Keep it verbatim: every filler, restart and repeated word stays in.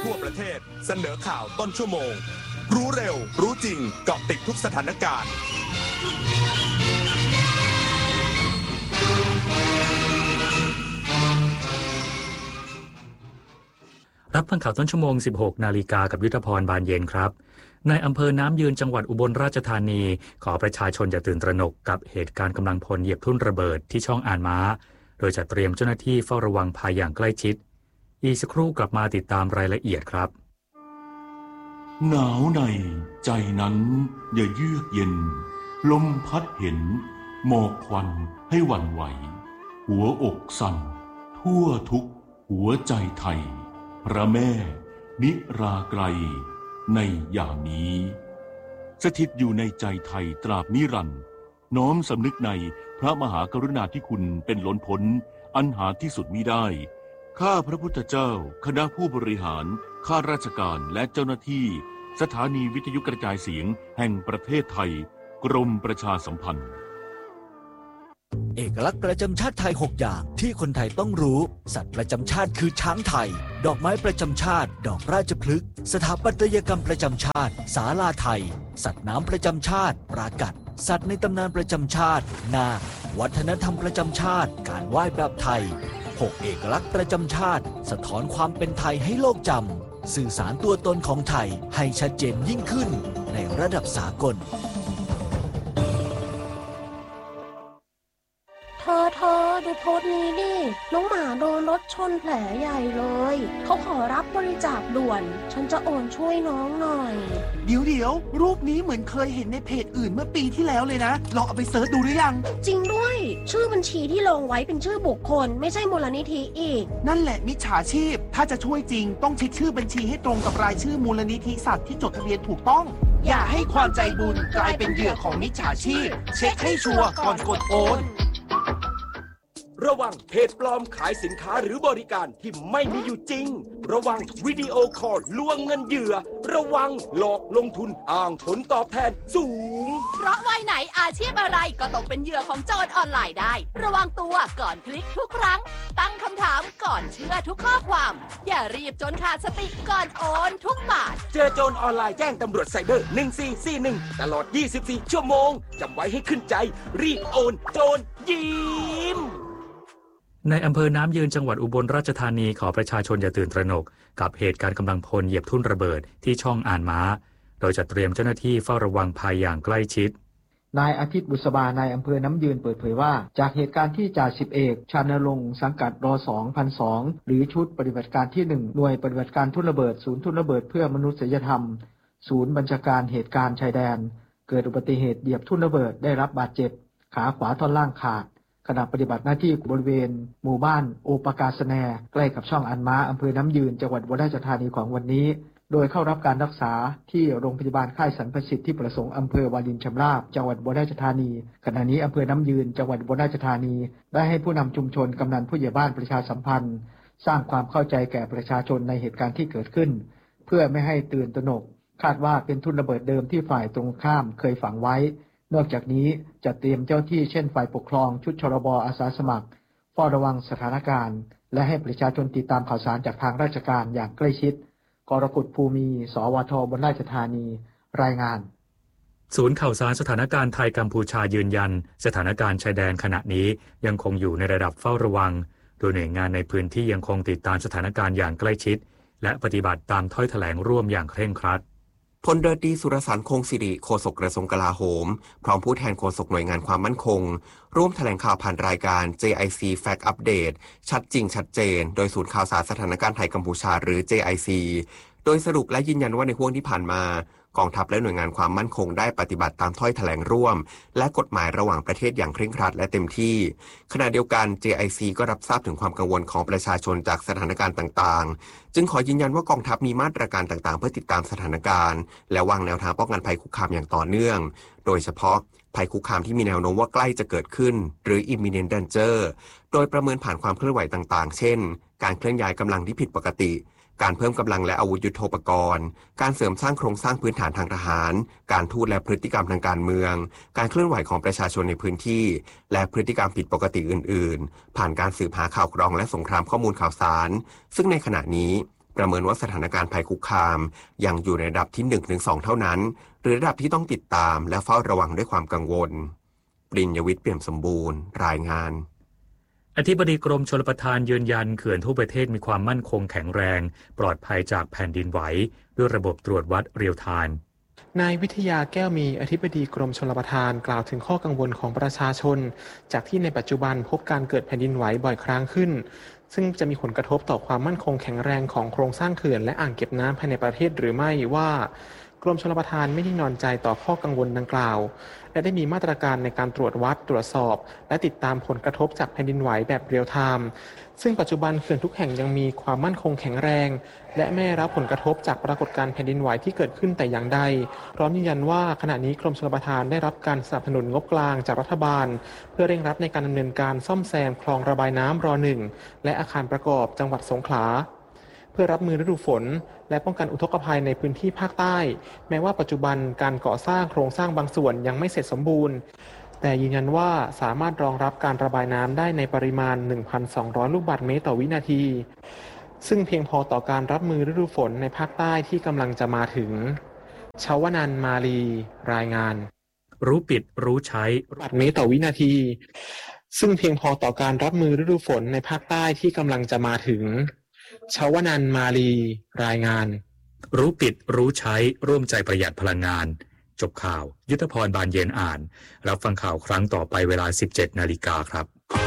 ทั่วประเทศเสนอข่าวต้นชั่วโมงรู้เร็วรู้จริงเกาะติดทุกสถานการณ์รับฟังข่าวต้นชั่วโมง สิบหกนาฬิกากับยุทธพรบานเย็นครับในอำเภอน้ำยืนจังหวัดอุบลราชธานีขอประชาชนอย่าตื่นตระหนกกับเหตุการณ์กำลังพลเหยียบทุ่นระเบิดที่ช่องอ่านม้าโดยจะเตรียมเจ้าหน้าที่เฝ้าระวังภัยอย่างใกล้ชิดอีกสักครู่กลับมาติดตามรายละเอียดครับหนาวในใจนั้นอย่าเยือกเย็นลมพัดเห็นหมอกควันให้หวั่นไหวหัวอกสั่นทั่วทุกหัวใจไทยพระแม่นิราไกรในยามนี้สถิตอยู่ในใจไทยตราบนิรันดร์น้อมสำนึกในพระมหากรุณาธิคุณเป็นล้นพ้นอันหาที่สุดมิได้ข้าพระพุทธเจ้าคณะผู้บริหารข้าราชการและเจ้าหน้าที่สถานีวิทยุกระจายเสียงแห่งประเทศไทยกรมประชาสัมพันธ์เอกลักษณ์ประจำชาติไทยหกอย่างที่คนไทยต้องรู้สัตว์ประจำชาติคือช้างไทยดอกไม้ประจำชาติดอกราชพฤกษ์สถาปัตยกรรมประจำชาติศาลาไทยสัตว์น้ำประจำชาติปรากัดสัตว์ในตำนานประจำชาตินาควัฒนธรรมประจำชาติการไหว้แบบไทยหกเอกลักษณ์ประจำชาติสะท้อนความเป็นไทยให้โลกจำสื่อสารตัวตนของไทยให้ชัดเจนยิ่งขึ้นในระดับสากลเธอเธอดูโพสต์นี้ดิน้องหมาโดนรถชนแผลใหญ่เลยเขาขอรับบริจาคด่วนฉันจะโอนช่วยน้องหน่อยเดี๋ยวเดี๋ยวรูปนี้เหมือนเคยเห็นในเพจอื่นเมื่อปีที่แล้วเลยนะลองเอาไปเสิร์ชดูหรือยังจริงด้วยชื่อบัญชีที่ลงไว้เป็นชื่อบุคคลไม่ใช่มูลนิธิอีกนั่นแหละมิจฉาชีพถ้าจะช่วยจริงต้องเช็คชื่อบัญชีให้ตรงกับรายชื่อมูลนิธิสัตว์ที่จดทะเบียนถูกต้องอย่าให้ความใจบุญกลายเป็นเหยื่อของมิจฉาชีพเช็คให้ชัวร์ก่อนกดโอนระวังเพจปลอมขายสินค้าหรือบริการที่ไม่มีอยู่จริงระวังวิดีโอคอลลวงเงินเหยื่อระวังหลอกลงทุนอ้างผลตอบแทนสูงเพราะวัยไหนอาชีพอะไรก็ตกเป็นเหยื่อของโจรออนไลน์ได้ระวังตัวก่อนคลิกทุกครั้งตั้งคำถามก่อนเชื่อทุกข้อความอย่ารีบจนขาดสติก่อนโอนทุกบาทเจอโจรออนไลน์แจ้งตำรวจไซเบอร์หนึ่งสี่สี่หนึ่งตลอดยี่สิบสี่ชั่วโมงจำไว้ให้ขึ้นใจรีบโอนโจรยิ้มในอำเภอน้ำยืนจังหวัดอุบลราชธานีขอประชาชนอย่าตื่นตระหนกกับเหตุการณ์กำลังพลเหยียบทุ่นระเบิดที่ช่องอ่านม้าโดยจะเตรียมเจ้าหน้าที่เฝ้าระวังภัยอย่างใกล้ชิดนายอาทิตย์บุษบานายอำเภอน้ำยืนเปิดเผยว่าจากเหตุการณ์ที่จ่าสิบเอกชานรงค์สังกัดรอ สองพันสอง หรือชุดปฏิบัติการที่หนึ่งหน่วยปฏิบัติการทุ่นระเบิดศูนย์ทุ่นระเบิดเพื่อมนุษยธรรมศูนย์บัญชาการเหตุการณ์ชายแดนเกิดอุบัติเหตุเหยียบทุ่นระเบิดได้รับบาดเจ็บขาขวาท่อนล่างขาดขณะปฏิบัติหน้าที่บริเวณหมู่บ้านโอปกาสแนใกล้กับช่องอันม้าอำเภอน้ำยืนจังหวัดอุบลราชธานีของวันนี้โดยเข้ารับการรักษาที่โรงพยาบาลค่ายสรรพสิทธิ์ที่ประสงค์อำเภอวารินชำราบจังหวัดอุบลราชธานีขณะนี้อำเภอน้ำยืนจังหวัดอุบลราชธานีได้ให้ผู้นำชุมชนกำนันผู้ใหญ่บ้านประชาสัมพันธ์สร้างความเข้าใจแก่ประชาชนในเหตุการณ์ที่เกิดขึ้นเพื่อไม่ให้ตื่นตระหนกคาดว่าเป็นทุ่นระเบิดเดิมที่ฝ่ายตรงข้ามเคยฝังไว้นอกจากนี้จะเตรียมเจ้าที่เช่นฝ่ายปกครองชุดชลบอาสาสมัครเฝ้าระวังสถานการณ์และให้ประชาชนติดตามข่าวสารจากทางราชการอย่างใกล้ชิดกรกฎภูมิสวทบนราชธานีรายงานศูนย์ข่าวสารสถานการณ์ไทยกัมพูชายืนยันสถานการณ์ชายแดนขณะนี้ยังคงอยู่ในระดับเฝ้าระวังโดยหน่วยงานในพื้นที่ยังคงติดตามสถานการณ์อย่างใกล้ชิดและปฏิบัติตามถ้อยแถลงร่วมอย่างเคร่งครัดพลเรือตรีสุรสารคงศิริโฆษกกระทรวงกลาโหมพร้อมผู้แทนโฆษกหน่วยงานความมั่นคงร่วมแถลงข่าวผ่านรายการ เจ ไอ ซี Fact Update ชัดจริงชัดเจนโดยศูนย์ข่าวสารสถานการณ์ไทยกัมพูชาหรือ เจ ไอ ซี โดยสรุปและยืนยันว่าในห่วงที่ผ่านมากองทัพและหน่วยงานความมั่นคงได้ปฏิบัติตามถ้อยแถลงร่วมและกฎหมายระหว่างประเทศอย่างเคร่งครัดและเต็มที่ขณะเดียวกัน เจ ไอ ซี ก็รับทราบถึงความกังวลของประชาชนจากสถานการณ์ต่างๆจึงขอยืนยันว่ากองทัพมีมาตรการต่างๆเพื่อติดตามสถานการณ์และวางแนวทางป้องกันภัยคุกคามอย่างต่อเนื่องโดยเฉพาะภัยคุกคามที่มีแนวโน้มว่าใกล้จะเกิดขึ้นหรือ imminent danger โดยประเมินผ่านความเคลื่อนไหวต่างๆเช่นการเคลื่อนย้ายกำลังที่ผิดปกติการเพิ่มกำลังและอาวุธยุทโธปกรณ์การเสริมสร้างโครงสร้างพื้นฐานทางทหารการทูตและพฤติกรรมทางการเมืองการเคลื่อนไหวของประชาชนในพื้นที่และพฤติกรรมผิดปกติอื่นๆผ่านการสืบหาข่าวกรองและสงครามข้อมูลข่าวสารซึ่งในขณะนี้ประเมินว่าสถานการณ์ภัยคุกคามยังอยู่ในระดับที่ หนึ่งถึงสอง เท่านั้นหรือระดับที่ต้องติดตามและเฝ้าระวังด้วยความกังวลปริญญวิทย์เปี่ยมสมบูรณ์รายงานอธิบดีกรมชลประทานยืนยันเขื่อนทั่วประเทศมีความมั่นคงแข็งแรงปลอดภัยจากแผ่นดินไหวด้วยระบบตรวจวัดเรียลไทม์นายวิทยาแก้วมีอธิบดีกรมชลประทานกล่าวถึงข้อกังวลของประชาชนจากที่ในปัจจุบันพบการเกิดแผ่นดินไหวบ่อยครั้งขึ้นซึ่งจะมีผลกระทบต่อความมั่นคงแข็งแรงของโครงสร้างเขื่อนและอ่างเก็บน้ำภายในประเทศหรือไม่ว่ากรมชลประทานไม่นิ่งนอนใจต่อข้อกังวลดังกล่าวและได้มีมาตรการในการตรวจวัดตรวจสอบและติดตามผลกระทบจากแผ่นดินไหวแบบเรียลไทม์ซึ่งปัจจุบันเขื่อนทุกแห่งยังมีความมั่นคงแข็งแรงและไม่รับผลกระทบจากปรากฏการณ์แผ่นดินไหวที่เกิดขึ้นแต่อย่างใดพร้อมยืนยันว่าขณะนี้กรมชลประทานได้รับการสนับสนุนงบกลางจากรัฐบาลเพื่อเร่งรัดในการดำเนินการซ่อมแซมคลองระบายน้ำรอหนึ่งและอาคารประกอบจังหวัดสงขลาเพื่อรับมือฤดูฝนและป้องกันอุทกภัยในพื้นที่ภาคใต้แม้ว่าปัจจุบันการก่อสร้างโครงสร้างบางส่วนยังไม่เสร็จสมบูรณ์แต่ยืนยันว่าสามารถรองรับการระบายน้ำได้ในปริมาณ หนึ่งพันสองร้อย ลูกบาศก์เมตรต่อวินาทีซึ่งเพียงพอต่อการรับมือฤดูฝนในภาคใต้ที่กำลังจะมาถึงชวนันท์มาลีรายงานรู้ปิดรู้ใช้ลูกบาศก์เมตรต่อวินาทีซึ่งเพียงพอต่อการรับมือฤดูฝนในภาคใต้ที่กำลังจะมาถึงชวนันท์มาลีรายงานรู้ปิดรู้ใช้ร่วมใจประหยัดพลังงานจบข่าวยุทธพรบานเย็นอ่านรับฟังข่าวครั้งต่อไปเวลา สิบเจ็ดนาฬิกาครับ